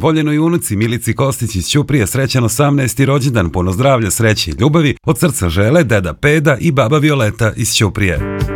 voljenoj unuci Milici Kostić iz Ćuprije srećan 18. rođendan, puno zdravlja, sreće i ljubavi, od srca žele deda Peda i baba Violeta iz Ćuprije.